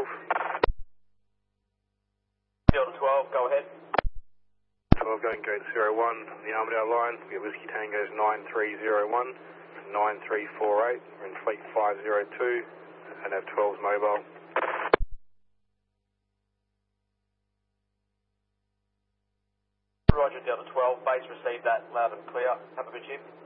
Delta 12, go ahead. 12 going gate 01 on the Armadale line. We get Whiskey Tango's 9301, 9348. We're in fleet 502 and have 12's mobile. Roger, Delta 12, base received that loud and clear. Have a good shift.